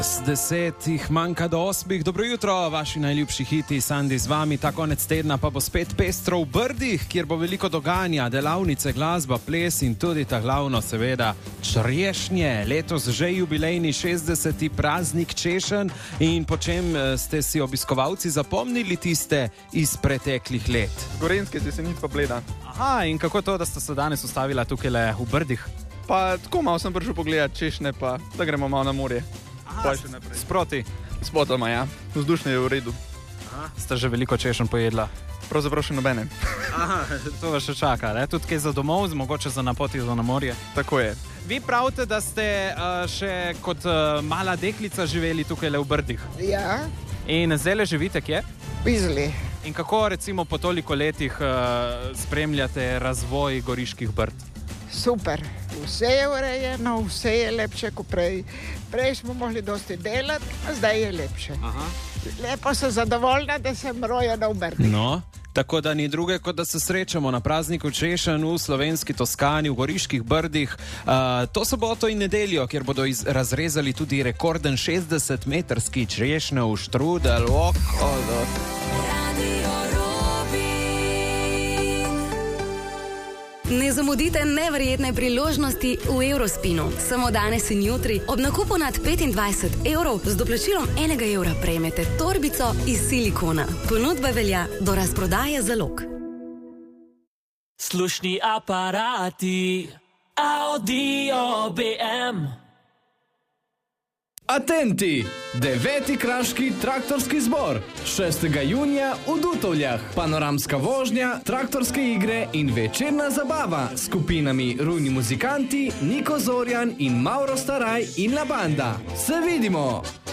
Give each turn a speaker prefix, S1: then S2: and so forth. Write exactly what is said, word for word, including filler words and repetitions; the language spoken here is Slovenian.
S1: Z desetih manjka do osmih. Dobro jutro, vaši najljubši hiti, Sandi z vami. Ta konec tedna pa bo spet pestro v Brdih, kjer bo veliko dogajanja, delavnice, glasba, ples in tudi ta glavno, seveda, črešnje. Letos že jubilejni šestdeseti praznik češenj. In po čem ste si obiskovalci zapomnili tiste iz preteklih let?
S2: Gorenjske Jesenic pa Bleda.
S1: Aha, in kako to, da ste se danes ustavila tukaj le v Brdih?
S2: Pa tako malo sem prišel pogledat češnje, pa da gremo malo na morje.
S1: Aha, sproti.
S2: Spotoma, ja. Vzdušnje je v redu.
S1: Aha, ste že veliko češenj pojedla?
S2: Pravzaprav še nobene.
S1: Aha, to vas še čaka, ne? Tudi kaj za domov, mogoče za napoti za na morje?
S2: Tako je.
S1: Vi pravite, da ste uh, še kot uh, mala deklica živeli tukaj le v Brdih.
S3: Ja.
S1: In zdaj le živite kje?
S3: V Izoli.
S1: In kako recimo po toliko letih uh, spremljate razvoj Goriških Brd?
S3: Super. Vse je urejeno, vse je lepše kot prej. Prej smo mogli dosti delati, a zdaj je lepše. Aha. Lepo sem zadovoljna, da sem rojena v Brdih.
S1: No, tako da ni druge, kot da se srečamo na prazniku češenj v slovenski Toskani, v Goriških Brdih. Uh, to soboto in nedeljo, kjer bodo iz, razrezali tudi rekorden šestdesetmetrski češnjev štrudel. Oh, oh, oh.
S4: Ne zamudite neverjetne priložnosti v Eurospinu. Samo danes in jutri ob nakupu nad petindvajset evrov z doplačilom enega evra prejmete torbico iz silikona. Ponudba velja do razprodaje zalog.
S5: Slušni aparati, Audio B M.
S6: Atenti! Deveti kraški traktorski zbor. šestega junija v Dutovljah. Panoramska vožnja, traktorske igre in večerna zabava s skupinami Rujni muzikanti, Niko Zorjan in Mauro Staraj in La Banda. Se vidimo!